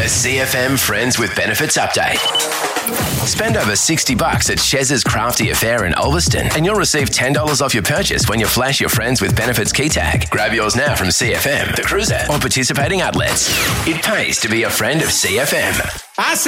CFM Friends with Benefits update. Spend over $60 at Shez's Crafty Affair in Ulverston and you'll receive $10 off your purchase when you flash your Friends with Benefits key tag. Grab yours now from CFM, The Cruiser, or participating outlets. It pays to be a friend of CFM.